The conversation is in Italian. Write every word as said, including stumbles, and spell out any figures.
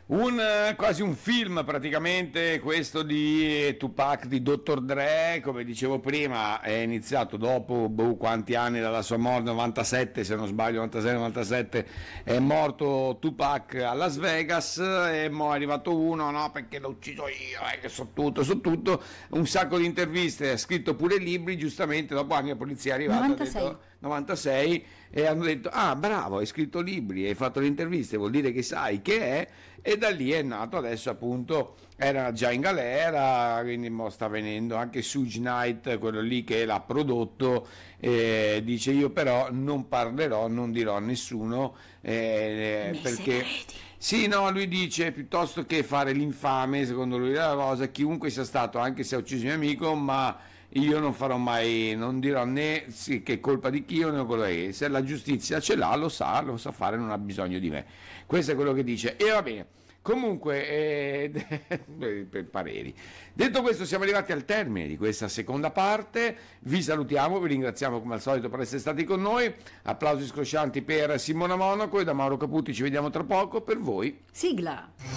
Un, eh, quasi un film praticamente questo di Tupac, di dottor Dre, come dicevo prima, è iniziato dopo boh, quanti anni dalla sua morte, novantasette se non sbaglio, novantasei novantasette è morto Tupac a Las Vegas e mo è arrivato uno, no perché l'ho ucciso io, eh, che so tutto, so tutto, un sacco di interviste, ha scritto pure libri, giustamente dopo anni la polizia è arrivata novantasei. ha detto novantasei e hanno detto ah bravo hai scritto libri, hai fatto le interviste, vuol dire che sai che è, e da lì è nato adesso appunto, era già in galera, quindi mo sta venendo anche Suge Knight, quello lì che l'ha prodotto, eh, dice io però non parlerò, non dirò a nessuno eh, Nei perché segreti. sì, no, lui dice piuttosto che fare l'infame, secondo lui la cosa, chiunque sia stato, anche se ha ucciso il mio amico, ma io non farò mai, non dirò né sì, che è colpa di chi o né quello che è. Se la giustizia ce l'ha, lo sa, lo sa fare, non ha bisogno di me. Questo è quello che dice. E va bene. Comunque, eh, per pareri. Detto questo, siamo arrivati al termine di questa seconda parte. Vi salutiamo, vi ringraziamo come al solito per essere stati con noi. Applausi scroscianti per Simona Monaco e da Mauro Caputi. Ci vediamo tra poco. Per voi. Sigla.